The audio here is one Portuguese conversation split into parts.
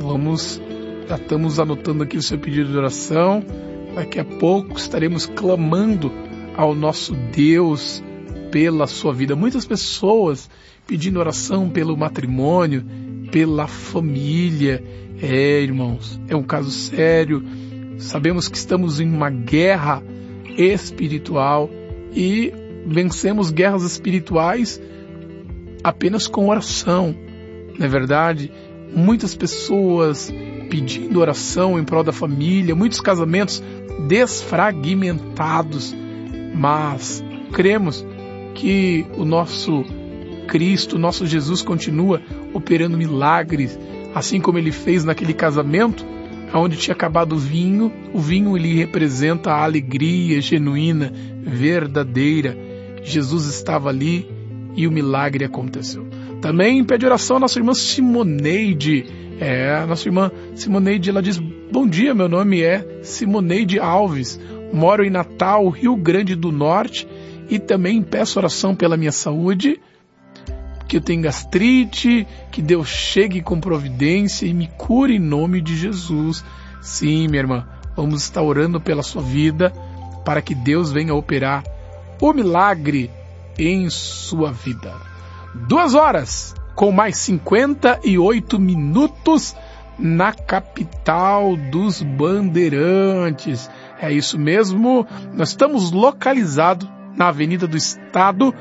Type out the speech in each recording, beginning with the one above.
Já estamos anotando aqui o seu pedido de oração. Daqui a pouco estaremos clamando ao nosso Deus pela sua vida. Muitas pessoas pedindo oração pelo matrimônio, pela família. Irmãos, é um caso sério. Sabemos que estamos em uma guerra espiritual e vencemos guerras espirituais apenas com oração. Não é verdade? Muitas pessoas pedindo oração em prol da família, muitos casamentos desfragmentados, mas cremos que o nosso Cristo, o nosso Jesus continua operando milagres, assim como ele fez naquele casamento, onde tinha acabado o vinho ele representa a alegria genuína, verdadeira. Jesus estava ali e o milagre aconteceu. Também pede oração a nossa irmã Simoneide. A nossa irmã Simoneide, ela diz: bom dia, meu nome é Simoneide Alves, moro em Natal, Rio Grande do Norte, e também peço oração pela minha saúde, que eu tenho gastrite, que Deus chegue com providência e me cure em nome de Jesus. Sim, minha irmã, vamos estar orando pela sua vida, para que Deus venha operar o milagre em sua vida. 2 horas, com mais 58 minutos, na capital dos Bandeirantes. É isso mesmo, nós estamos localizados na Avenida do Estado,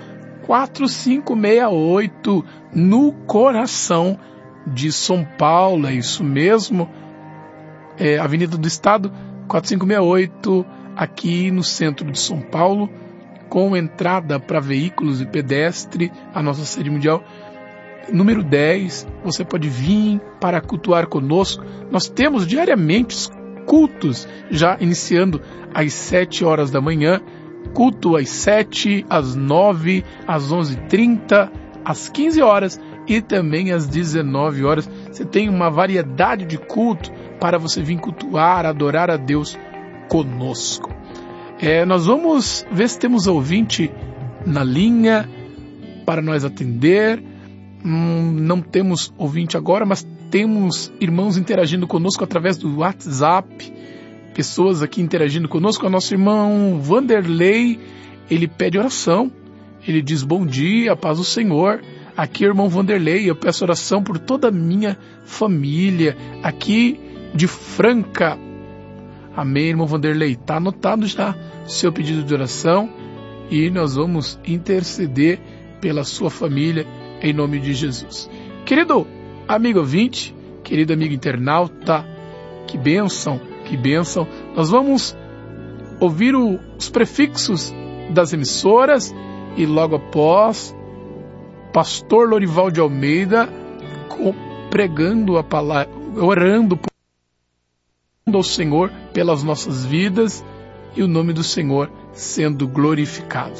4568, no coração de São Paulo. É isso mesmo, Avenida do Estado, 4568, aqui no centro de São Paulo, com entrada para veículos e pedestre, a nossa sede mundial, número 10. Você pode vir para cultuar conosco. Nós temos diariamente cultos, já iniciando às 7 horas da manhã, culto às 7, às 9, às 11h30, às 15 horas e também às 19 horas. Você tem uma variedade de culto para você vir cultuar, adorar a Deus conosco. Nós vamos ver se temos ouvinte na linha para nós atender. Não temos ouvinte agora, mas temos irmãos interagindo conosco através do WhatsApp. Pessoas aqui interagindo conosco. O nosso irmão Vanderlei, ele pede oração. Ele diz: bom dia, paz do Senhor. Aqui, irmão Vanderlei, eu peço oração por toda a minha família, aqui de Franca. Amém, irmão Vanderlei. Está anotado já seu pedido de oração e nós vamos interceder pela sua família em nome de Jesus. Querido amigo ouvinte, querido amigo internauta, que bênção, que bênção. Nós vamos ouvir os prefixos das emissoras e logo após, pastor Lorival de Almeida pregando a palavra, orando ao Senhor pelas nossas vidas e o nome do Senhor sendo glorificado.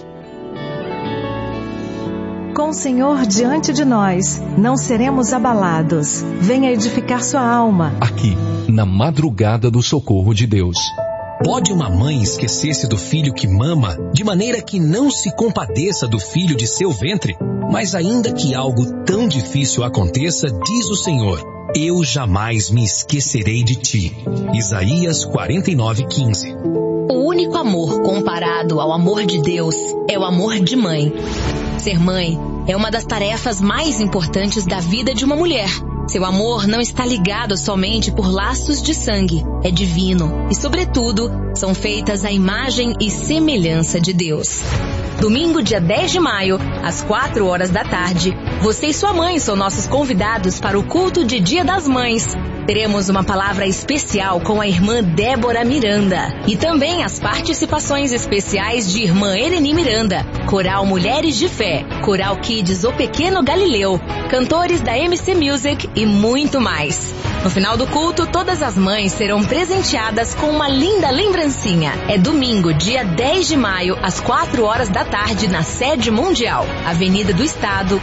Com o Senhor diante de nós, não seremos abalados. Venha edificar sua alma. Aqui, na madrugada do socorro de Deus. Pode uma mãe esquecer-se do filho que mama, de maneira que não se compadeça do filho de seu ventre? Mas ainda que algo tão difícil aconteça, diz o Senhor: eu jamais me esquecerei de ti. Isaías 49:15. O único amor comparado ao amor de Deus é o amor de mãe. Ser mãe é uma das tarefas mais importantes da vida de uma mulher. Seu amor não está ligado somente por laços de sangue, é divino e, sobretudo, são feitas à imagem e semelhança de Deus. Domingo, dia 10 de maio, às 4 horas da tarde, você e sua mãe são nossos convidados para o culto de Dia das Mães. Teremos uma palavra especial com a irmã Débora Miranda e também as participações especiais de irmã Eleni Miranda, Coral Mulheres de Fé, Coral Kids O Pequeno Galileu, cantores da MC Music e muito mais. No final do culto, todas as mães serão presenteadas com uma linda lembrancinha. É domingo, dia 10 de maio, às 4 horas da tarde, na sede mundial. Avenida do Estado,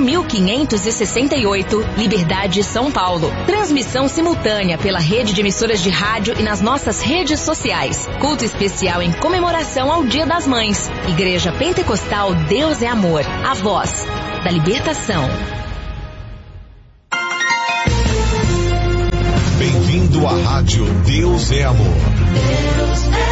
4568, Liberdade, São Paulo. Transmissão simultânea pela rede de emissoras de rádio e nas nossas redes sociais. Culto especial em comemoração ao Dia das Mães. Igreja Pentecostal Deus é Amor. A voz da libertação. sua rádio Deus é Amor. Deus é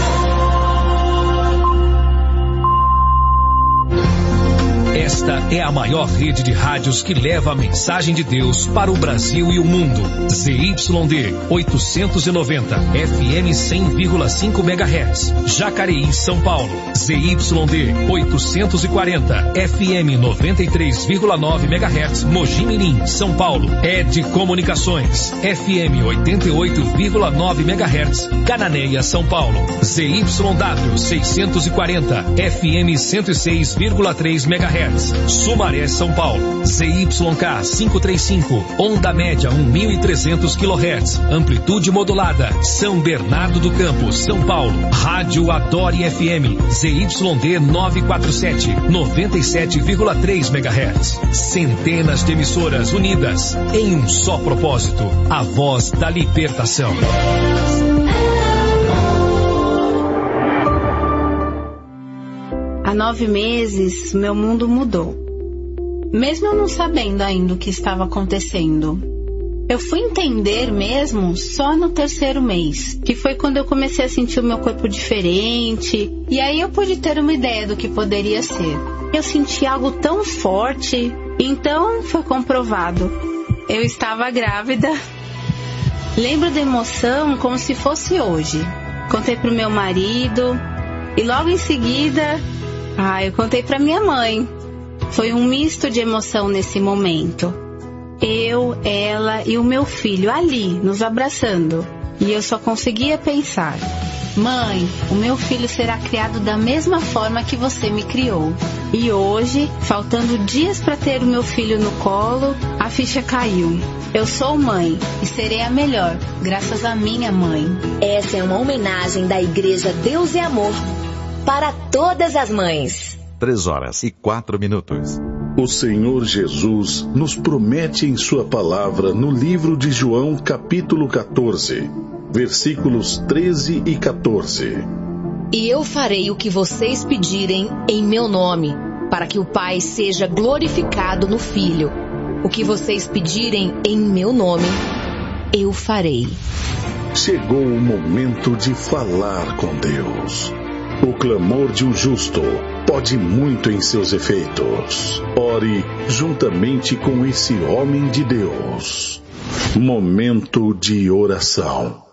Esta é a maior rede de rádios que leva a mensagem de Deus para o Brasil e o mundo. ZYD 890, FM 100,5 MHz, Jacareí, São Paulo. ZYD 840, FM 93,9 MHz, Mogi Mirim, São Paulo. ED Comunicações, FM 88,9 MHz, Cananéia, São Paulo. ZYW 640, FM 106,3 MHz. Sumaré, São Paulo. ZYK 535, onda média 1.300 kHz, amplitude modulada, São Bernardo do Campo, São Paulo. Rádio Adore FM, ZYD 947, 97,3 MHz. Centenas de emissoras unidas em um só propósito, a voz da libertação. Há 9 meses, meu mundo mudou. Mesmo eu não sabendo ainda o que estava acontecendo. Eu fui entender mesmo só no 3º mês, que foi quando eu comecei a sentir o meu corpo diferente, e aí eu pude ter uma ideia do que poderia ser. Eu senti algo tão forte, então foi comprovado. Eu estava grávida. Lembro da emoção como se fosse hoje. Contei pro meu marido, e logo em seguida... eu contei pra minha mãe. Foi um misto de emoção nesse momento. Eu, ela e o meu filho ali, nos abraçando. E eu só conseguia pensar: mãe, o meu filho será criado da mesma forma que você me criou. E hoje, faltando dias para ter o meu filho no colo, a ficha caiu. Eu sou mãe e serei a melhor, graças à minha mãe. Essa é uma homenagem da Igreja Deus é Amor para todas as mães. 3h04. O Senhor Jesus nos promete em sua palavra no livro de João, capítulo 14, versículos 13 e 14. E eu farei o que vocês pedirem em meu nome, para que o Pai seja glorificado no Filho. O que vocês pedirem em meu nome, eu farei. Chegou o momento de falar com Deus. O clamor de um justo pode muito em seus efeitos. Ore juntamente com esse homem de Deus. Momento de oração.